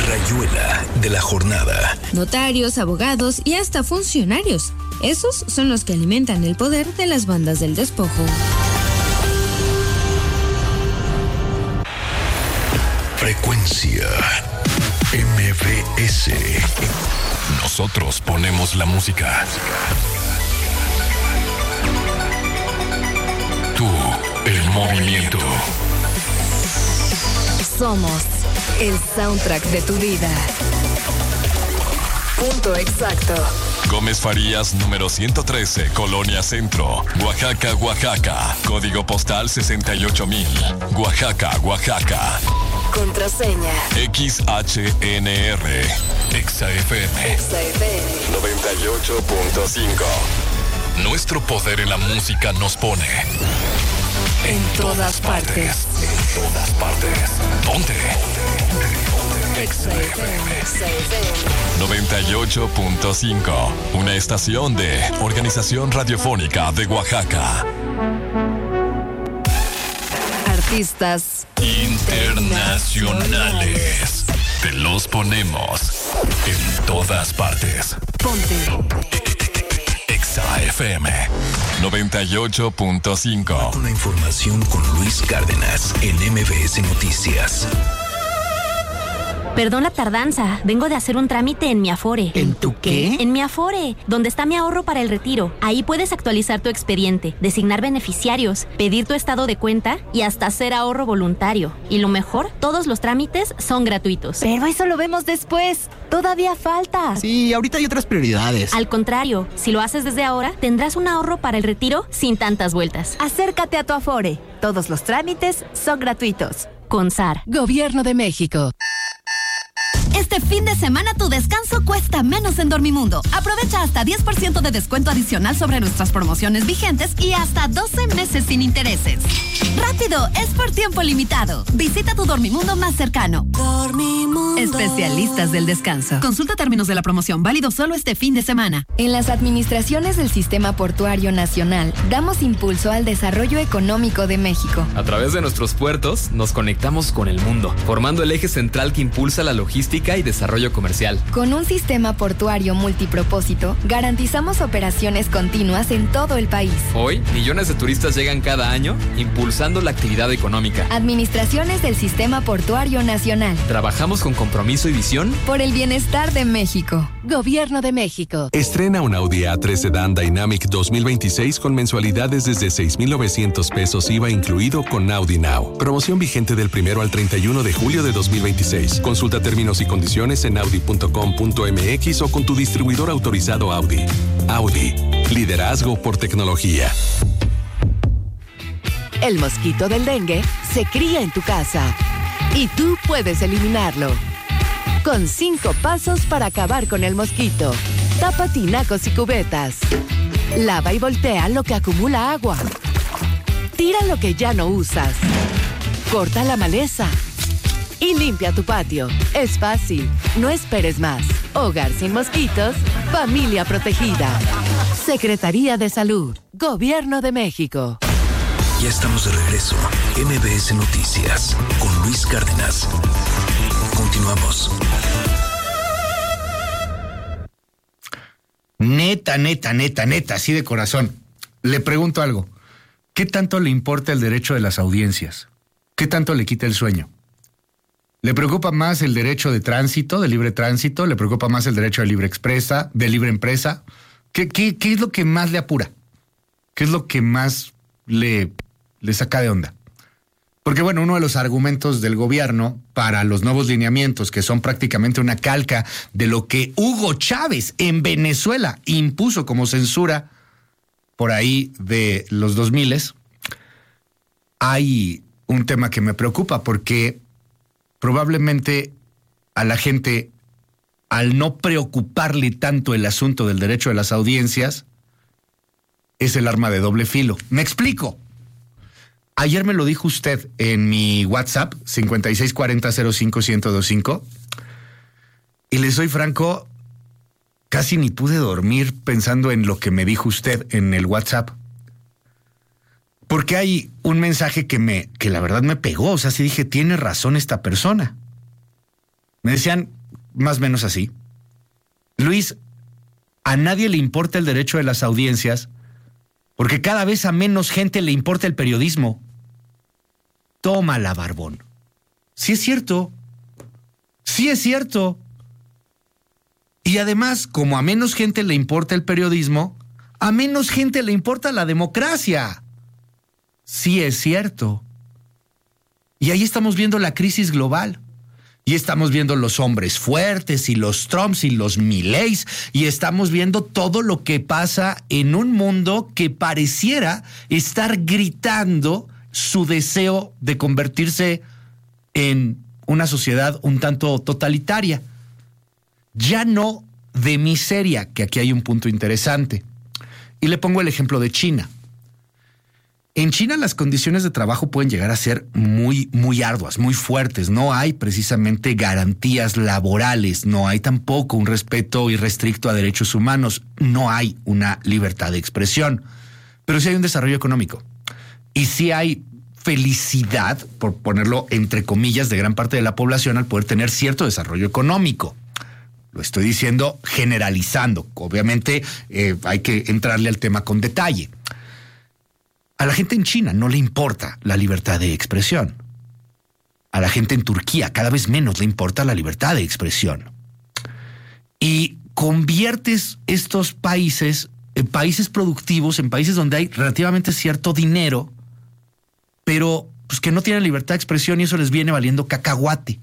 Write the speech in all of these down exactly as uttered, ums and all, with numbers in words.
Rayuela de la jornada. Notarios, abogados y hasta funcionarios. Esos son los que alimentan el poder de las bandas del despojo. Frecuencia M B S. Nosotros ponemos la música. Tú, el movimiento. Somos el soundtrack de tu vida. Punto exacto. Gómez Farías, número ciento trece, Colonia Centro, Oaxaca, Oaxaca. Código postal sesenta y ocho mil. Oaxaca, Oaxaca. Contraseña X H N R. Exa F M. Exa F M noventa y ocho punto cinco. Nuestro poder en la música nos pone en todas partes. En todas partes. Ponte. Exa F M noventa y ocho punto cinco. Una estación de Organización Radiofónica de Oaxaca. Artistas internacionales. Te los ponemos en todas partes. Ponte Exa F M noventa y ocho punto cinco. Una información con Luis Cárdenas en M B S Noticias. Perdón la tardanza, vengo de hacer un trámite en mi Afore. ¿En tu qué? En mi Afore, donde está mi ahorro para el retiro. Ahí puedes actualizar tu expediente, designar beneficiarios, pedir tu estado de cuenta y hasta hacer ahorro voluntario. Y lo mejor, todos los trámites son gratuitos. Pero eso lo vemos después. Todavía falta. Sí, ahorita hay otras prioridades. Al contrario, si lo haces desde ahora, tendrás un ahorro para el retiro sin tantas vueltas. Acércate a tu Afore. Todos los trámites son gratuitos. Con S A R. Gobierno de México. Este fin de semana tu descanso cuesta menos en Dormimundo. Aprovecha hasta diez por ciento de descuento adicional sobre nuestras promociones vigentes y hasta doce meses sin intereses. ¡Rápido! Es por tiempo limitado. Visita tu Dormimundo más cercano. Dormimundo. Especialistas del descanso. Consulta términos de la promoción. Válido solo este fin de semana. En las administraciones del Sistema Portuario Nacional, damos impulso al desarrollo económico de México. A través de nuestros puertos, nos conectamos con el mundo, formando el eje central que impulsa la logística y desarrollo comercial. Con un sistema portuario multipropósito, garantizamos operaciones continuas en todo el país. Hoy, millones de turistas llegan cada año, impulsando la actividad económica. Administraciones del Sistema Portuario Nacional. Trabajamos con compromiso y visión por el bienestar de México. Gobierno de México. Estrena un Audi A tres Sedan Dynamic dos mil veintiséis con mensualidades desde seis mil novecientos pesos I V A incluido con Audi Now. Promoción vigente del primero al treinta y uno de julio de dos mil veintiséis. Consulta términos y condiciones en audi punto com punto m x o con tu distribuidor autorizado Audi. Audi. Liderazgo por tecnología. El mosquito del dengue se cría en tu casa y tú puedes eliminarlo. Con cinco pasos para acabar con el mosquito. Tapa tinacos y cubetas. Lava y voltea lo que acumula agua. Tira lo que ya no usas. Corta la maleza. Y limpia tu patio. Es fácil. No esperes más. Hogar sin mosquitos. Familia protegida. Secretaría de Salud. Gobierno de México. Ya estamos de regreso. M B S Noticias con Luis Cárdenas. Continuamos. Neta, neta, neta, neta, así de corazón. Le pregunto algo. ¿Qué tanto le importa el derecho de las audiencias? ¿Qué tanto le quita el sueño? ¿Le preocupa más el derecho de tránsito, de libre tránsito? ¿Le preocupa más el derecho de libre expresa, de libre empresa? ¿Qué, qué, qué es lo que más le apura? ¿Qué es lo que más le, le saca de onda? Porque, bueno, uno de los argumentos del gobierno para los nuevos lineamientos, que son prácticamente una calca de lo que Hugo Chávez en Venezuela impuso como censura por ahí de los dos miles, hay un tema que me preocupa porque probablemente a la gente, al no preocuparle tanto el asunto del derecho de las audiencias, es el arma de doble filo. Me explico. Ayer me lo dijo usted en mi WhatsApp, cincuenta y seis cuarenta cero cinco ciento veinticinco, y le soy franco, casi ni pude dormir pensando en lo que me dijo usted en el WhatsApp. Porque hay un mensaje que me, que la verdad me pegó. O sea, sí dije, tiene razón esta persona. Me decían, más o menos así. Luis, a nadie le importa el derecho de las audiencias porque cada vez a menos gente le importa el periodismo. Tómala, barbón. Sí es cierto. Sí es cierto. Y además, como a menos gente le importa el periodismo, a menos gente le importa la democracia. Sí es cierto. Y ahí estamos viendo la crisis global. Y estamos viendo los hombres fuertes y los Trumps y los Mileys. Y estamos viendo todo lo que pasa en un mundo que pareciera estar gritando su deseo de convertirse en una sociedad un tanto totalitaria. Ya no de miseria, que aquí hay un punto interesante. Y le pongo el ejemplo de China. En China las condiciones de trabajo pueden llegar a ser muy, muy arduas, muy fuertes. No hay precisamente garantías laborales, no hay tampoco un respeto irrestricto a derechos humanos, no hay una libertad de expresión, pero sí hay un desarrollo económico. Y sí hay felicidad, por ponerlo entre comillas, de gran parte de la población al poder tener cierto desarrollo económico. Lo estoy diciendo generalizando. Obviamente eh, hay que entrarle al tema con detalle. A la gente en China no le importa la libertad de expresión. A la gente en Turquía cada vez menos le importa la libertad de expresión. Y conviertes estos países en países productivos, en países donde hay relativamente cierto dinero, pero pues, que no tienen libertad de expresión y eso les viene valiendo cacahuate.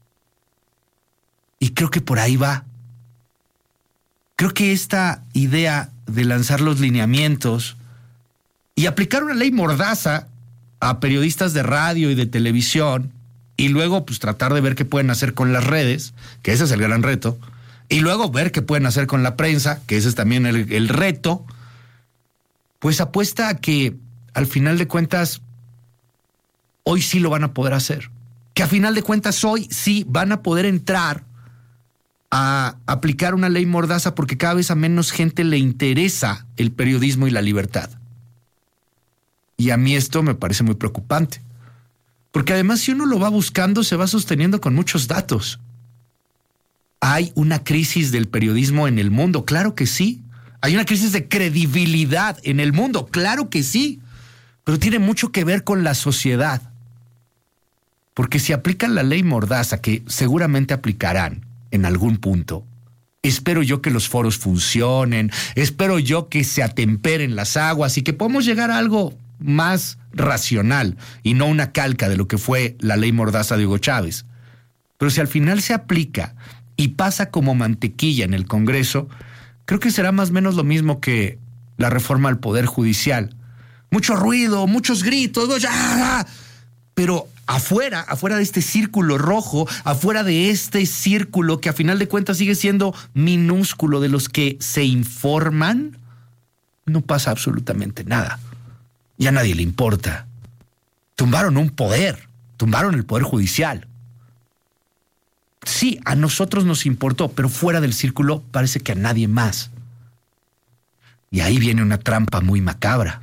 Y creo que por ahí va. Creo que esta idea de lanzar los lineamientos y aplicar una ley mordaza a periodistas de radio y de televisión y luego pues tratar de ver qué pueden hacer con las redes, que ese es el gran reto, y luego ver qué pueden hacer con la prensa, que ese es también el, el reto, pues apuesta a que al final de cuentas hoy sí lo van a poder hacer. Que a final de cuentas hoy sí van a poder entrar a aplicar una ley mordaza porque cada vez a menos gente le interesa el periodismo y la libertad. Y a mí esto me parece muy preocupante. Porque además si uno lo va buscando, se va sosteniendo con muchos datos. ¿Hay una crisis del periodismo en el mundo? Claro que sí. ¿Hay una crisis de credibilidad en el mundo? Claro que sí. Pero tiene mucho que ver con la sociedad. Porque si aplican la ley mordaza, que seguramente aplicarán en algún punto, espero yo que los foros funcionen, espero yo que se atemperen las aguas y que podamos llegar a algo más racional y no una calca de lo que fue la ley mordaza de Hugo Chávez. Pero si al final se aplica y pasa como mantequilla en el Congreso, creo que será más o menos lo mismo que la reforma al Poder Judicial. Mucho ruido, muchos gritos, pero afuera, afuera de este círculo rojo, afuera de este círculo que a final de cuentas sigue siendo minúsculo de los que se informan, no pasa absolutamente nada. Y a nadie le importa. Tumbaron un poder, tumbaron el Poder Judicial. Sí, a nosotros nos importó, pero fuera del círculo parece que a nadie más. Y ahí viene una trampa muy macabra.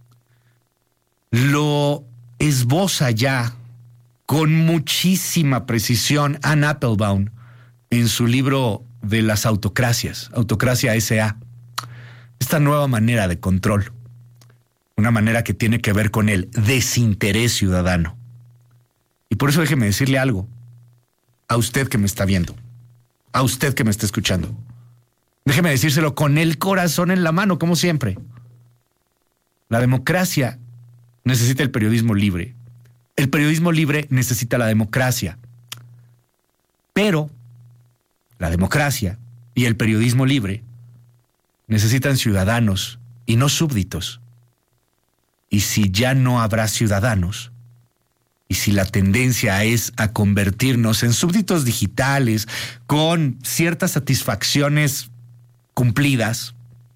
Lo esboza ya con muchísima precisión Anne Applebaum en su libro de las autocracias, Autocracia ese a. Esta nueva manera de control. Una manera que tiene que ver con el desinterés ciudadano. Y por eso déjeme decirle algo. A usted que me está viendo. A usted que me está escuchando. Déjeme decírselo con el corazón en la mano, como siempre. La democracia necesita el periodismo libre. El periodismo libre necesita la democracia. Pero la democracia y el periodismo libre necesitan ciudadanos y no súbditos. Y si ya no habrá ciudadanos, y si la tendencia es a convertirnos en súbditos digitales con ciertas satisfacciones cumplidas,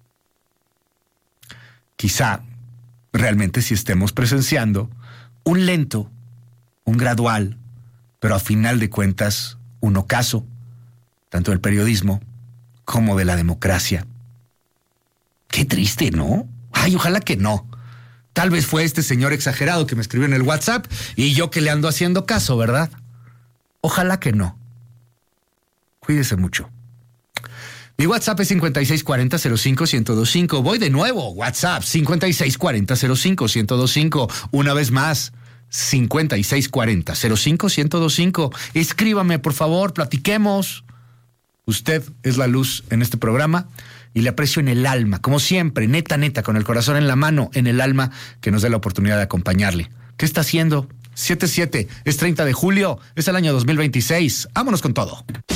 quizá realmente sí estemos presenciando un lento, un gradual, pero a final de cuentas un ocaso, tanto del periodismo como de la democracia. Qué triste, ¿no? Ay, ojalá que no. Tal vez fue este señor exagerado que me escribió en el WhatsApp y yo que le ando haciendo caso, ¿verdad? Ojalá que no. Cuídese mucho. Mi WhatsApp es cincuenta y seis cuarenta cero cinco ciento veinticinco. Voy de nuevo. WhatsApp cincuenta y seis cuarenta cero cinco ciento veinticinco. Una vez más. cincuenta y seis cuarenta cero cinco ciento veinticinco. Escríbame, por favor, platiquemos. Usted es la luz en este programa y le aprecio en el alma, como siempre, neta, neta, con el corazón en la mano, en el alma, que nos dé la oportunidad de acompañarle. ¿Qué está haciendo? siete siete, es treinta de julio, es el año dos mil veintiséis. Vámonos con todo.